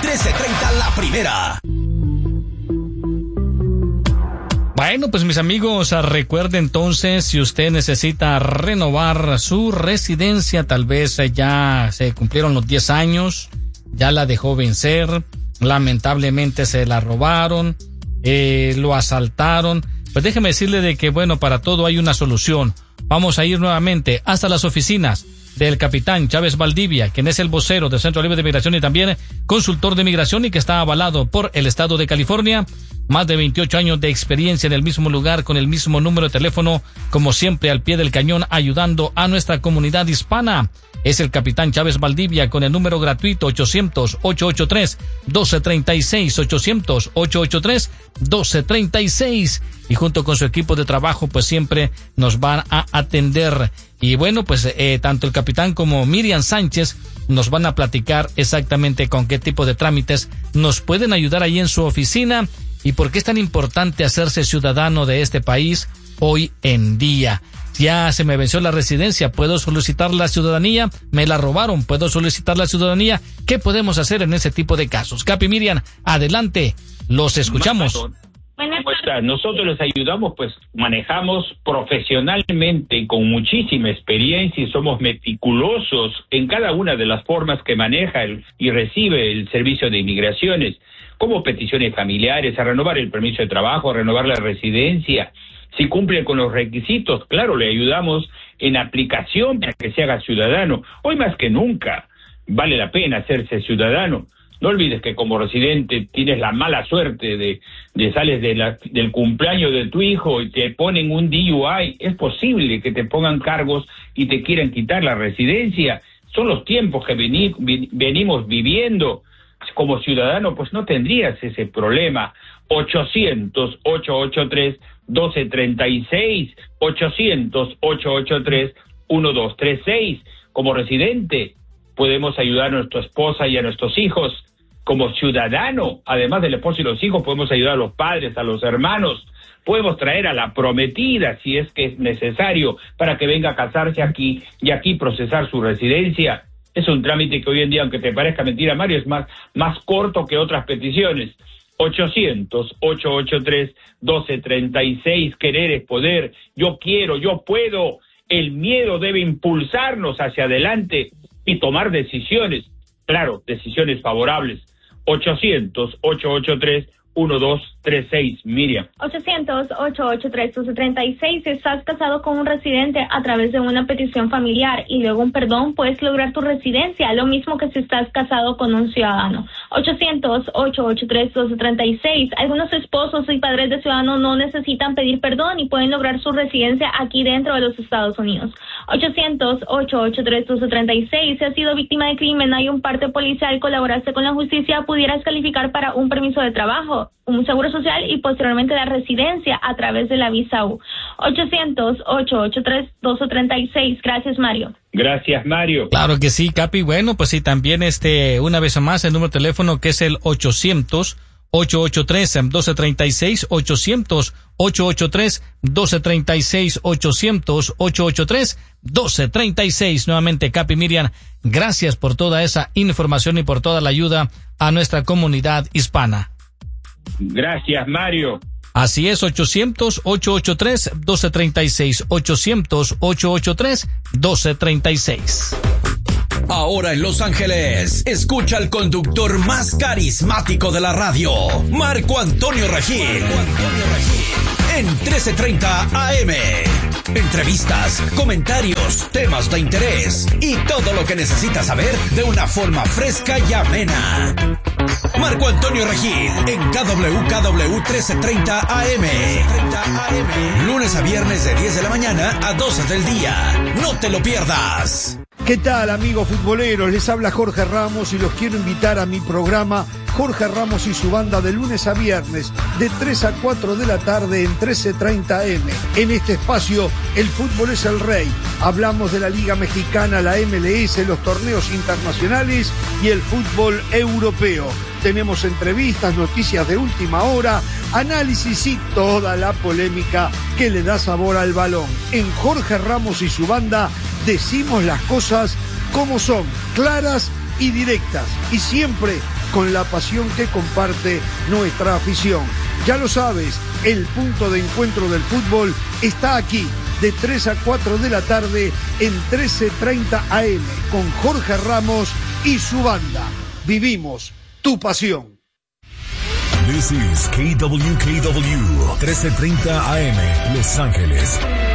1330 La Primera. Bueno, pues mis amigos, recuerde entonces, si usted necesita renovar su residencia, tal vez ya se cumplieron los 10 años, ya la dejó vencer, lamentablemente se la robaron, lo asaltaron, pues déjeme decirle de que bueno, para todo hay una solución. Vamos a ir nuevamente hasta las oficinas del capitán Chávez Valdivia, quien es el vocero del Centro Libre de Migración y también consultor de migración y que está avalado por el Estado de California. Más de 28 años de experiencia en el mismo lugar, con el mismo número de teléfono, como siempre al pie del cañón, ayudando a nuestra comunidad hispana. Es el capitán Chávez Valdivia con el número gratuito 800-883-1236, 800-883-1236. Y junto con su equipo de trabajo, pues siempre nos van a atender. Y bueno, pues tanto el capitán como Miriam Sánchez nos van a platicar exactamente con qué tipo de trámites nos pueden ayudar ahí en su oficina y por qué es tan importante hacerse ciudadano de este país hoy en día. Ya se me venció la residencia, ¿puedo solicitar la ciudadanía? Me la robaron, ¿puedo solicitar la ciudadanía? ¿Qué podemos hacer en ese tipo de casos? Capi, Miriam, adelante, los escuchamos. ¿Cómo está? Nosotros les ayudamos, pues manejamos profesionalmente y con muchísima experiencia y somos meticulosos en cada una de las formas que maneja y recibe el servicio de inmigraciones, como peticiones familiares, a renovar el permiso de trabajo, a renovar la residencia. Si cumplen con los requisitos, claro, le ayudamos en aplicación para que se haga ciudadano. Hoy más que nunca vale la pena hacerse ciudadano. No olvides que como residente tienes la mala suerte de sales del cumpleaños de tu hijo y te ponen un DUI. Es posible que te pongan cargos y te quieran quitar la residencia. Son los tiempos que venimos viviendo. Como ciudadano, pues no tendrías ese problema. 800-883-1236, 800-883-1236. Como residente, podemos ayudar a nuestra esposa y a nuestros hijos. Como ciudadano, además del esposo y los hijos, podemos ayudar a los padres, a los hermanos. Podemos traer a la prometida, si es que es necesario, para que venga a casarse aquí y aquí procesar su residencia. Es un trámite que hoy en día, aunque te parezca mentira, Mario, es más corto que otras peticiones. 800-883-1236. Querer es poder. Yo quiero, yo puedo. El miedo debe impulsarnos hacia adelante y tomar decisiones. Claro, decisiones favorables. 800-883-1236. Miriam. 800-883-1236. Si estás casado con un residente a través de una petición familiar y luego un perdón, puedes lograr tu residencia, lo mismo que si estás casado con un ciudadano. 800-883-1236. Algunos esposos y padres de ciudadanos no necesitan pedir perdón y pueden lograr su residencia aquí dentro de los Estados Unidos. 800-883-1236. Si has sido víctima de crimen, hay un parte policial, colaboraste con la justicia, pudieras calificar para un permiso de trabajo, un seguro social y posteriormente la residencia a través de la visa U. 800-883-1236. Gracias, Mario. Gracias, Mario. Claro que sí, Capi. Bueno, pues sí, también una vez más el número de teléfono que es el 800-883-1236, 800-883-1236, 800-883-1236. Nuevamente, Capi, Miriam, gracias por toda esa información y por toda la ayuda a nuestra comunidad hispana. Gracias, Mario. Así es, 800-883-1236, 800-883-1236. Ahora en Los Ángeles, escucha al conductor más carismático de la radio, Marco Antonio Regil. En 1330 AM. Entrevistas, comentarios, temas de interés y todo lo que necesitas saber de una forma fresca y amena. Marco Antonio Regil en KWKW 1330 AM. Lunes a viernes de 10 de la mañana a 12 del día. No te lo pierdas. ¿Qué tal, amigos futboleros? Les habla Jorge Ramos y los quiero invitar a mi programa Jorge Ramos y su banda de lunes a viernes de 3 a 4 de la tarde en 1330 AM. En este espacio, el fútbol es el rey. Hablamos de la Liga Mexicana, la MLS, los torneos internacionales y el fútbol europeo. Tenemos entrevistas, noticias de última hora, análisis y toda la polémica que le da sabor al balón. En Jorge Ramos y su banda decimos las cosas como son, claras y directas, y siempre con la pasión que comparte nuestra afición. Ya lo sabes, el punto de encuentro del fútbol está aquí, de 3 a 4 de la tarde en 13:30 AM, con Jorge Ramos y su banda. Vivimos tu pasión. This is KWKW 1330 AM, Los Ángeles.